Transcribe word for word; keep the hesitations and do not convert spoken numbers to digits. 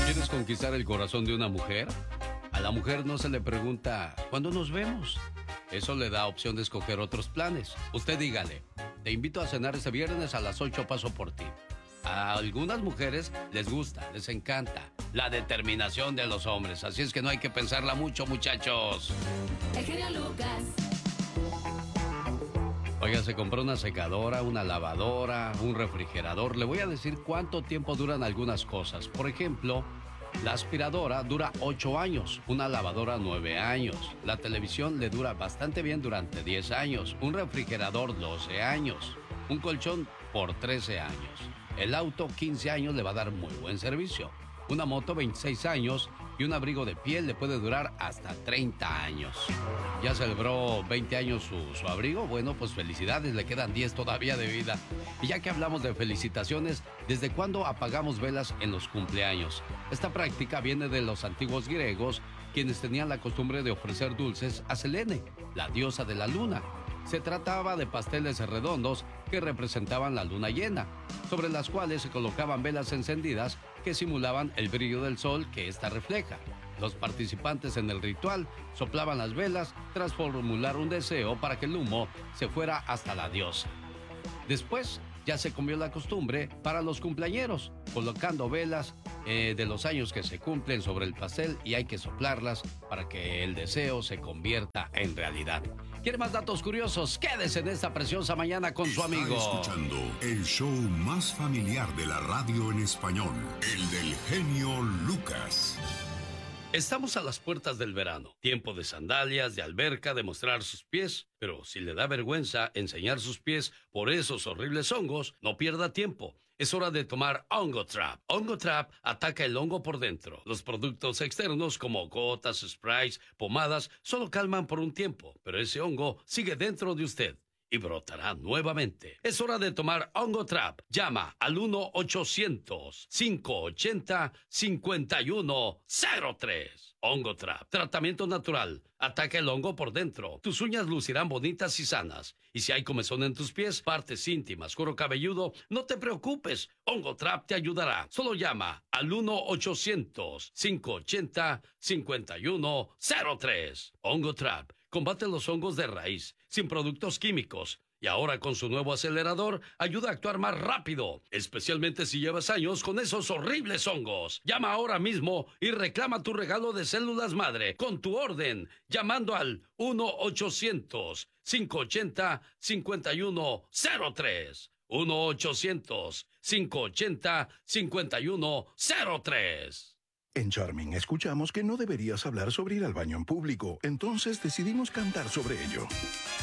¿Quieres conquistar el corazón de una mujer? A la mujer no se le pregunta, ¿cuándo nos vemos? Eso le da opción de escoger otros planes. Usted dígale, te invito a cenar este viernes a las ocho, paso por ti. A algunas mujeres les gusta, les encanta la determinación de los hombres. Así es que no hay que pensarla mucho, muchachos. El genio Lucas. Oiga, se compró una secadora, una lavadora, un refrigerador. Le voy a decir cuánto tiempo duran algunas cosas. Por ejemplo, la aspiradora dura ocho años, una lavadora nueve años. La televisión le dura bastante bien durante diez años. Un refrigerador doce años. Un colchón por trece años. El auto quince años le va a dar muy buen servicio. Una moto veintiséis años y un abrigo de piel le puede durar hasta treinta años. ¿Ya celebró veinte años su, su abrigo? Bueno, pues felicidades, le quedan diez todavía de vida. Y ya que hablamos de felicitaciones, ¿desde cuándo apagamos velas en los cumpleaños? Esta práctica viene de los antiguos griegos, quienes tenían la costumbre de ofrecer dulces a Selene, la diosa de la luna. Se trataba de pasteles redondos que representaban la luna llena, sobre las cuales se colocaban velas encendidas que simulaban el brillo del sol que ésta refleja. Los participantes en el ritual soplaban las velas tras formular un deseo para que el humo se fuera hasta la diosa. Después ya se cambió la costumbre para los cumpleañeros, colocando velas eh, de los años que se cumplen sobre el pastel y hay que soplarlas para que el deseo se convierta en realidad. ¿Quiere más datos curiosos? Quédese en esta preciosa mañana con su amigo. Está escuchando el show más familiar de la radio en español, el del genio Lucas. Estamos a las puertas del verano, tiempo de sandalias, de alberca, de mostrar sus pies, pero si le da vergüenza enseñar sus pies por esos horribles hongos, no pierda tiempo. Es hora de tomar Hongo Trap. Hongo Trap ataca el hongo por dentro. Los productos externos como gotas, sprays, pomadas, solo calman por un tiempo, pero ese hongo sigue dentro de usted y brotará nuevamente. Es hora de tomar Hongo Trap. Llama al uno ochocientos, cinco ochenta, cincuenta y uno cero tres. Hongo Trap. Tratamiento natural. Ataca el hongo por dentro. Tus uñas lucirán bonitas y sanas. Y si hay comezón en tus pies, partes íntimas, cuero cabelludo, no te preocupes. Hongo Trap te ayudará. Solo llama al uno ochocientos, cinco ochenta, cincuenta y uno cero tres. Hongo Trap. Combate los hongos de raíz, sin productos químicos. Y ahora con su nuevo acelerador, ayuda a actuar más rápido, especialmente si llevas años con esos horribles hongos. Llama ahora mismo y reclama tu regalo de células madre con tu orden, llamando al uno ochocientos, cinco ochenta, cincuenta y uno cero tres. uno ochocientos, cinco ochenta, cincuenta y uno cero tres. En Charming escuchamos que no deberías hablar sobre ir al baño en público, entonces decidimos cantar sobre ello.